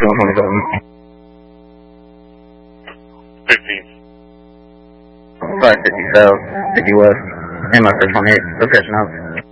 227. 15. 550 South, 50 West, MI 618, location out.